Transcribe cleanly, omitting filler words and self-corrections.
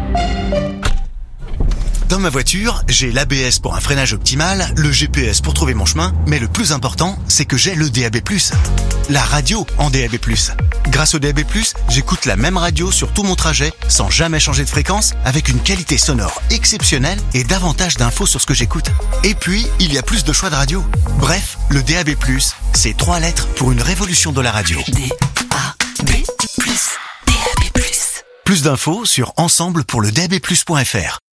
Dans ma voiture, j'ai l'ABS pour un freinage optimal, le GPS pour trouver mon chemin, mais le plus important, c'est que j'ai le DAB+. La radio en DAB+. Grâce au DAB+, j'écoute la même radio sur tout mon trajet, sans jamais changer de fréquence, avec une qualité sonore exceptionnelle et davantage d'infos sur ce que j'écoute. Et puis, il y a plus de choix de radio. Bref, le DAB+, c'est 3 lettres pour une révolution de la radio. DAB+. DAB+. Plus d'infos sur ensemble pour le DAB+.fr.